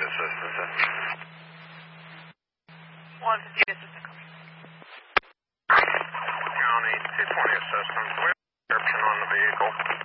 assistance. 150 assistant. County 220 assistance. We have a description on the vehicle.